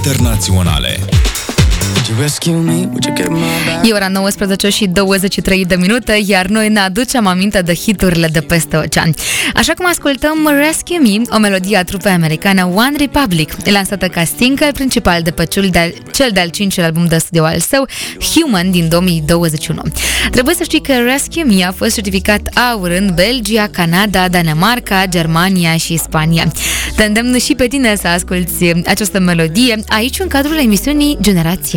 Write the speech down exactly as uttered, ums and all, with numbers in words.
internaționale. E ora nouăsprezece și douăzeci și trei de minute, iar noi ne aducem aminte de hiturile de peste ocean. Așa cum ascultăm Rescue Me, o melodie a trupei americane One Republic, lansată ca single principal de pe cel de-al, cel de-al cincilea album de studio al său, Human, din două mii douăzeci și unu. Trebuie să știi că Rescue Me a fost certificat aur în Belgia, Canada, Danemarca, Germania și Spania. Te îndemn și pe tine să asculți această melodie aici în cadrul emisiunii Generația